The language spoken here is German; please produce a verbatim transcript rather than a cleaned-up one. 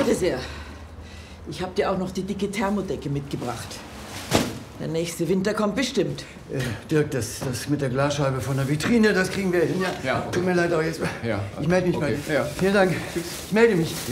Bitte sehr. Ich habe dir auch noch die dicke Thermodecke mitgebracht. Der nächste Winter kommt bestimmt. Äh, Dirk, das, das mit der Glasscheibe von der Vitrine, das kriegen wir hin. Ja, ja okay. Tut mir leid auch jetzt. Ja, ich melde mich okay. bei dir. Ja. Vielen Dank. Tschüss. Ich melde mich.